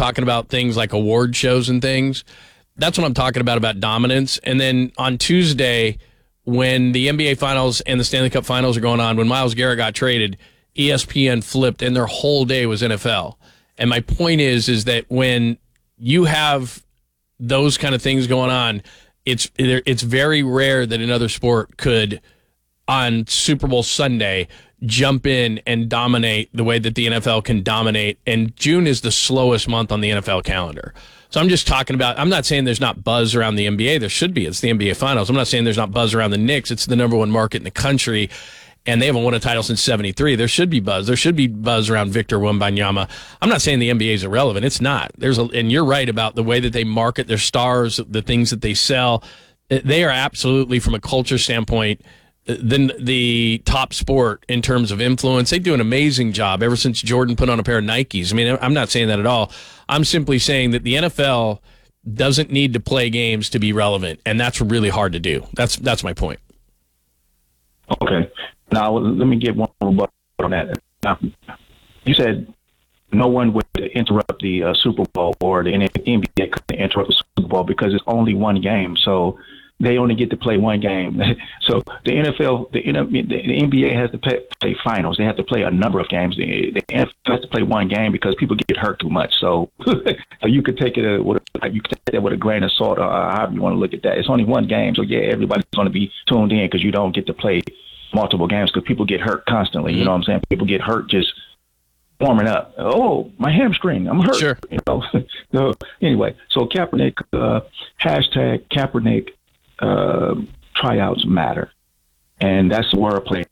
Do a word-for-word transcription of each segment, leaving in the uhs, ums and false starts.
talking about things like award shows and things. That's what I'm talking about, about dominance. And then on Tuesday, when the N B A Finals and the Stanley Cup Finals are going on, when Myles Garrett got traded, E S P N flipped, and their whole day was N F L. And my point is, is that when you have those kind of things going on, it's it's very rare that another sport could, on Super Bowl Sunday, jump in and dominate the way that the N F L can dominate. And June is the slowest month on the N F L calendar. So I'm just talking about, I'm not saying there's not buzz around the N B A. There should be. It's the N B A Finals. I'm not saying there's not buzz around the Knicks. It's the number one market in the country, and they haven't won a title since seventy-three. There should be buzz. There should be buzz around Victor Wembanyama. I'm not saying the N B A is irrelevant. It's not. There's a, and you're right about the way that they market their stars, the things that they sell. They are absolutely, from a culture standpoint, the, the top sport in terms of influence. They do an amazing job ever since Jordan put on a pair of Nikes. I mean, I'm not saying that at all. I'm simply saying that the N F L doesn't need to play games to be relevant, and that's really hard to do. That's that's my point. Okay. Now, let me get one rebuttal on that. Now, you said no one would interrupt the uh, Super Bowl, or the N B A couldn't interrupt the Super Bowl because it's only one game. So they only get to play one game. So the N F L, the, the N B A has to play, play finals. They have to play a number of games. The, the N F L has to play one game because people get hurt too much. So, so you could take it with a, you could take that with a grain of salt, or however you want to look at that. It's only one game, so yeah, everybody's going to be tuned in because you don't get to play multiple games because people get hurt constantly. You know what I'm saying? People get hurt just warming up. Oh, my hamstring, I'm hurt. Sure. You know. So anyway, so Kaepernick, uh, hashtag Kaepernick. Uh, tryouts matter, and that's wordplay.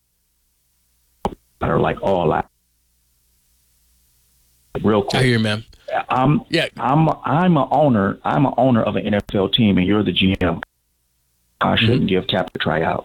Matter like all that. Real quick. I hear you, man. I'm yeah. I'm I'm a owner. I'm an owner of an N F L team, and you're the G M. I shouldn't mm-hmm. give Cap a tryout.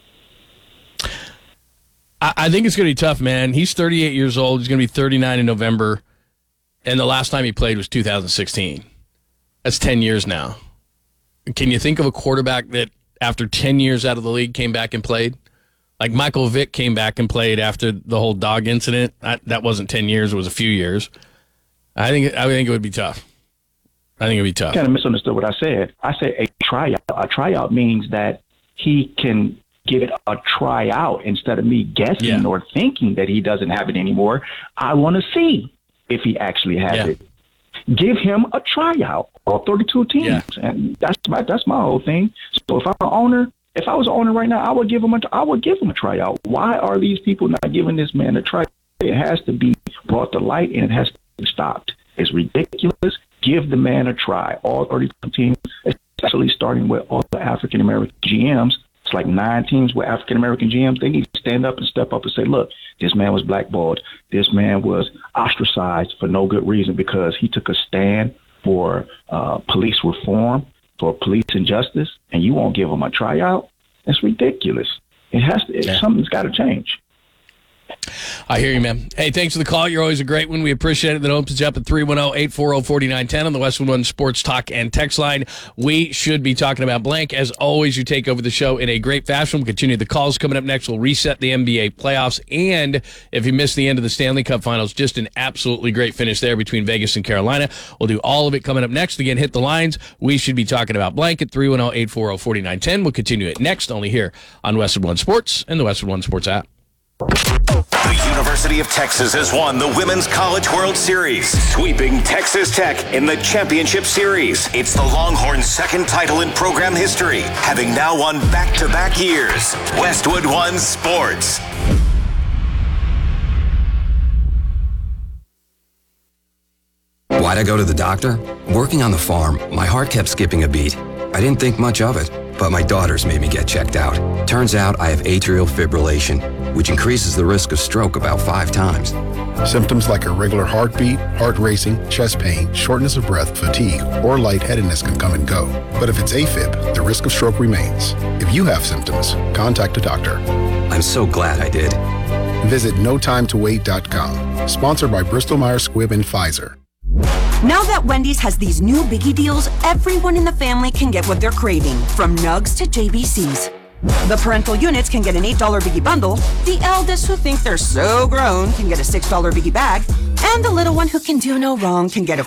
I, I think it's going to be tough, man. He's thirty-eight years old. He's going to be thirty-nine in November, and the last time he played was two thousand sixteen. That's ten years now. Can you think of a quarterback that after ten years out of the league came back and played? Like Michael Vick came back and played after the whole dog incident. I, that wasn't ten years. It was a few years. I think I think it would be tough. I think it would be tough. You kind of misunderstood what I said. I said a tryout. A tryout means that he can give it a tryout instead of me guessing yeah. or thinking that he doesn't have it anymore. I want to see if he actually has yeah. it. Give him a tryout, all thirty-two teams, yeah. and that's my that's my whole thing. So if I'm an owner, if I was an owner right now, I would give him a I would give him a tryout. Why are these people not giving this man a tryout? It has to be brought to light, and it has to be stopped. It's ridiculous. Give the man a try. All thirty-two teams, especially starting with all the African American G Ms. It's like nine teams with African American G Ms. They need to stand up and step up and say, look, this man was blackballed. This man was ostracized for no good reason because he took a stand for uh, police reform, for police injustice, and you won't give him a tryout? That's ridiculous. It has to, yeah. something's got to change. I hear you, man. Hey, thanks for the call. You're always a great one. We appreciate it. That opens up at three one zero, eight four zero, four nine one zero on the Westwood One Sports Talk and Text line. We should be talking about blank. As always, you take over the show in a great fashion. We'll continue the calls coming up next. We'll reset the N B A playoffs. And if you missed the end of the Stanley Cup Finals, just an absolutely great finish there between Vegas and Carolina. We'll do all of it coming up next. Again, hit the lines. We should be talking about blank at three one zero, eight four zero, four nine one zero. We'll continue it next, only here on Westwood One Sports and the Westwood One Sports app. The University of Texas has won the Women's College World Series, sweeping Texas Tech in the championship series. It's the Longhorns' second title in program history, having now won back-to-back years. Westwood One Sports. Why'd I go to the doctor? Working on the farm, my heart kept skipping a beat. I didn't think much of it, but my daughters made me get checked out. Turns out I have atrial fibrillation, which increases the risk of stroke about five times. Symptoms like irregular heartbeat, heart racing, chest pain, shortness of breath, fatigue, or lightheadedness can come and go. But if it's AFib, the risk of stroke remains. If you have symptoms, contact a doctor. I'm so glad I did. Visit no time to wait dot com. Sponsored by Bristol Myers Squibb and Pfizer. Now that Wendy's has these new Biggie deals, everyone in the family can get what they're craving, from Nugs to J B Cs. The parental units can get an eight dollar Biggie bundle, the eldest who think they're so grown can get a six dollar Biggie bag, and the little one who can do no wrong can get a